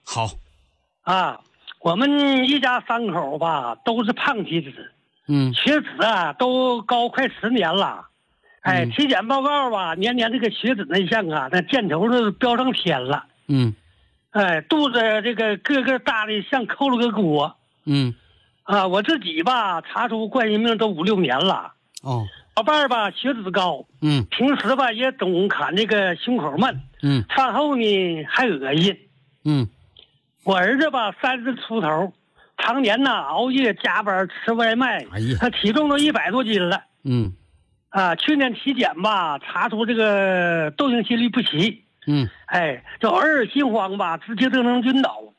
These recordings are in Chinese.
好啊，我们一家三口吧都是胖体质，血脂啊都高快10年了。体检报告吧，年这个血脂那项啊，那箭头都飙上天了。肚子这个个大的像扣了个锅。我自己吧查出冠心病都5、6年了。老伴儿吧血脂高，平时吧也总砍这个胸口闷，饭后呢还恶心。我儿子吧30出头，常年呢熬夜加班吃外卖，他体重都100多斤了。去年体检吧查出这个窦性心律不齐。叫儿心慌吧，直接就能晕倒。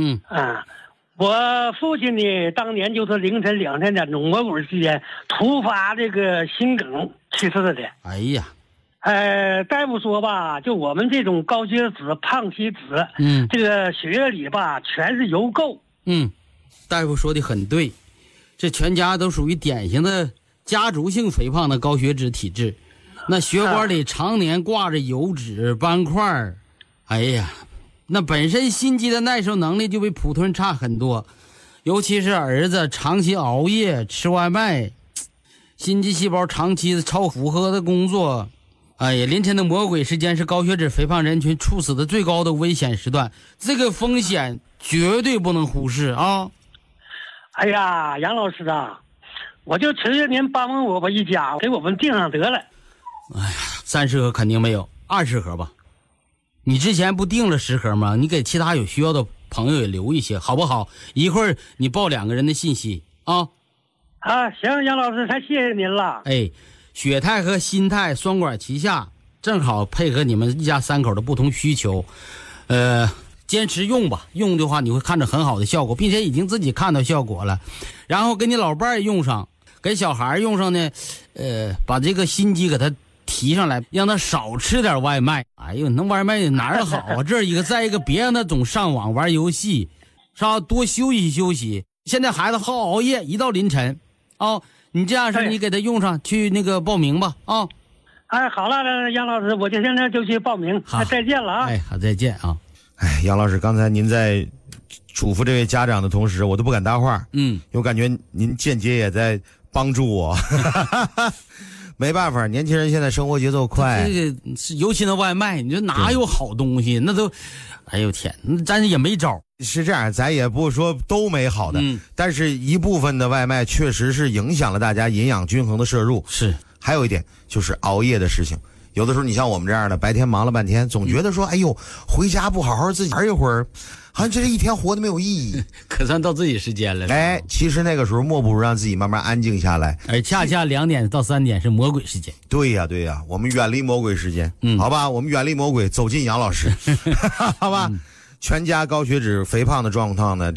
我父亲呢当年就是凌晨2、3点钟魔鬼时间突发这个心梗去世的。 哎呀， 大夫说吧，就我们这种高血脂胖体质，这个血液里吧全是油垢。 大夫说的很对，这全家都属于典型的家族性肥胖的高血脂体质，那血管里常年挂着油脂斑块。哎呀，那本身心肌的耐受能力就比普通人差很多，尤其是儿子长期熬夜吃外卖，心肌细胞长期的超负荷的工作。哎呀，凌晨的魔鬼时间是高血脂肥胖人群猝死的最高的危险时段，这个风险绝对不能忽视啊！ 哎呀，杨老师啊，我就求求您帮帮我吧，一家给我们订上得了。 哎呀，30盒肯定没有，20盒吧。你之前不订了10盒吗？你给其他有需要的朋友也留一些，好不好？一会儿你报2个人的信息啊。 行，杨老师，太谢谢您了。 血肽和心肽双管齐下，正好配合你们一家3口的不同需求。坚持用吧，用的话你会看着很好的效果，并且已经自己看到效果了。然后给你老伴儿用上，给小孩用上呢，把这个心肌给他提上来，让他少吃点外卖。哎呦，那外卖哪儿好啊？这一个，再一个，别让他总上网玩游戏，是吧？多休息休息。现在孩子好熬夜，一到凌晨，你这样式你给他用上，去那个报名吧啊。 好了，杨老师，我就现在就去报名。再见了啊。 好，再见啊。 杨老师，刚才您在嘱咐这位家长的同时，我都不敢搭话。我感觉您间接也在帮助我。没办法，年轻人现在生活节奏快， 这个尤其那外卖，你说哪有好东西？那都，哎呦天，咱也没招。 是这样，咱也不说都没好的，但是一部分的外卖确实是影响了大家营养均衡的摄入。 是， 还有一点就是熬夜的事情。有的时候你像我们这样的，白天忙了半天，总觉得说，哎呦，回家不好好自己玩一会儿，好像这一天活得没有意义， 可算到自己时间了。 其实那个时候莫不如让自己慢慢安静下来， 而恰恰2点到3点是魔鬼时间。 对呀，我们远离魔鬼时间，好吧，我们远离魔鬼，走进杨老师，好吧。全家高血脂肥胖的状况呢，